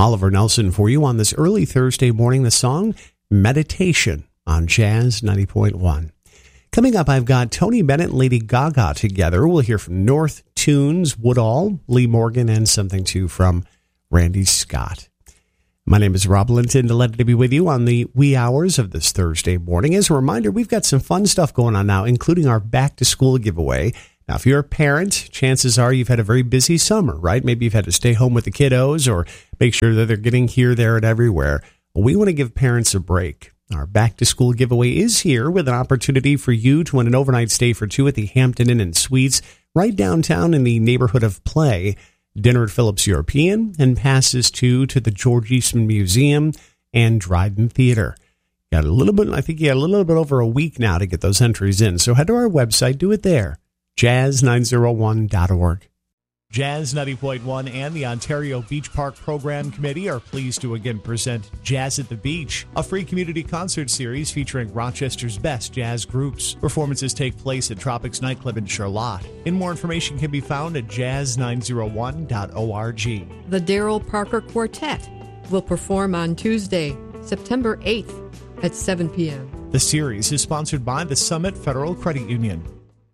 Oliver Nelson for you on this early Thursday morning. The song Meditation on Jazz 90.1. Coming up, I've got Tony Bennett and Lady Gaga together. We'll hear from North Tunes, Woodall, Lee Morgan, and something too from Randy Scott. My name is Rob Linton, delighted to be with you on the wee hours of this Thursday morning. As a reminder, we've got some fun stuff going on now, including our back-to-school giveaway. Now, if you're a parent, chances are you've had a very busy summer, right? Maybe you've had to stay home with the kiddos or make sure that they're getting here, there, and everywhere. Well, we want to give parents a break. Our back-to-school giveaway is here with an opportunity for you to win an overnight stay for two at the Hampton Inn and Suites right downtown in the neighborhood of Play. Dinner at Phillips European, and passes to the George Eastman Museum and Dryden Theater. Got a little bit, I think you got a little bit over a week now to get those entries in. So head to our website, do it there, jazz901.org. Jazz 90.1 and the Ontario Beach Park Program Committee are pleased to again present Jazz at the Beach, a free community concert series featuring Rochester's best jazz groups. Performances take place at Tropics Nightclub in Charlotte. And more information can be found at jazz901.org. The Darryl Parker Quartet will perform on Tuesday, September 8th at 7 p.m. The series is sponsored by the Summit Federal Credit Union.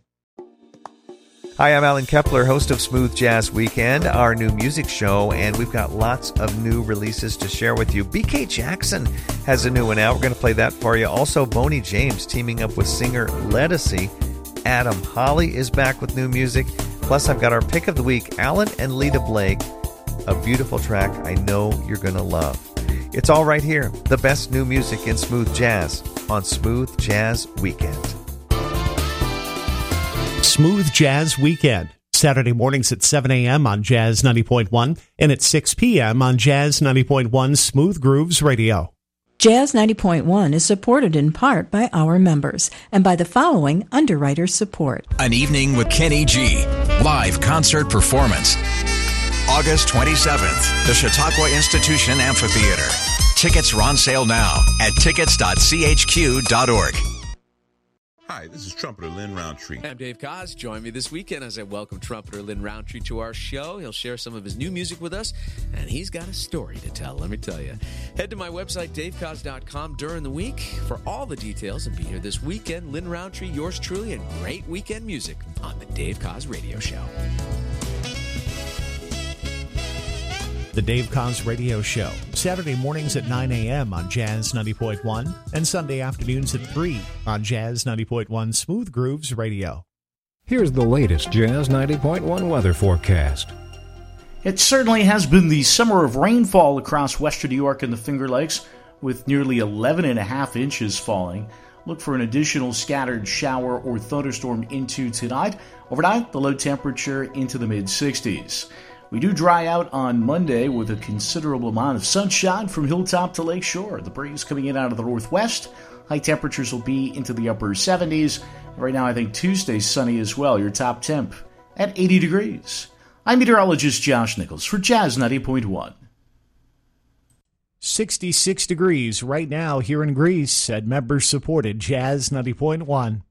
Hi, I'm Alan Kepler, host of Smooth Jazz Weekend, our new music show, and we've got lots of new releases to share with you. BK Jackson has a new one out. We're going to play that for you. Also, Boney James teaming up with singer Ledisi. Adam Holly is back with new music. Plus, I've got our pick of the week, Alan and Lita Blake, a beautiful track I know you're going to love. It's all right here, the best new music in smooth jazz on Smooth Jazz Weekend. Smooth Jazz Weekend, Saturday mornings at 7 a.m. on Jazz 90.1 and at 6 p.m. on Jazz 90.1 Smooth Grooves Radio. Jazz 90.1 is supported in part by our members and by the following underwriter support. An Evening with Kenny G. Live concert performance. August 27th, the Chautauqua Institution Amphitheater. Tickets are on sale now at tickets.chq.org. Hi, this is trumpeter Lynn Roundtree. I'm Dave Koz. Join me this weekend as I welcome trumpeter Lynn Roundtree to our show. He'll share some of his new music with us, and he's got a story to tell, let me tell you. Head to my website, davekoz.com, during the week for all the details and be here this weekend. Lynn Roundtree, yours truly, and great weekend music on the Dave Koz Radio Show. The Dave Koz Radio Show, Saturday mornings at 9 a.m. on Jazz 90.1 and Sunday afternoons at 3 on Jazz 90.1 Smooth Grooves Radio. Here's the latest Jazz 90.1 weather forecast. It certainly has been the summer of rainfall across western New York and the Finger Lakes, with nearly 11.5 inches falling. Look for an additional scattered shower or thunderstorm into tonight. Overnight, the low temperature into the mid-60s. We do dry out on Monday with a considerable amount of sunshine from hilltop to lakeshore. The breeze coming in out of the northwest. High temperatures will be into the upper 70s. Right now, I think Tuesday's sunny as well. Your top temp at 80 degrees. I'm meteorologist Josh Nichols for Jazz 90.1. 66 degrees right now here in Greece at member-supported Jazz 90.1.